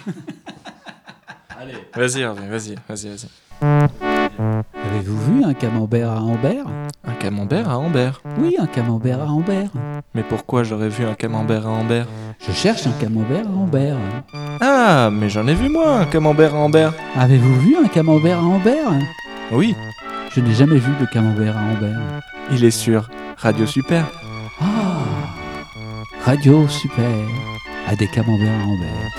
Allez. Vas-y, Hervé, vas-y. Avez-vous vu un camembert à Ambert ? Un camembert à Ambert. Oui, un camembert à Ambert. Mais pourquoi j'aurais vu un camembert à Ambert ? Je cherche un camembert à Ambert. Ah, mais j'en ai vu moi, un camembert à Ambert. Avez-vous vu un camembert à Ambert ? Oui, Je n'ai jamais vu de camembert à Ambert. il est sur Radio Super. Ah, Radio Super, à des camemberts à Ambert.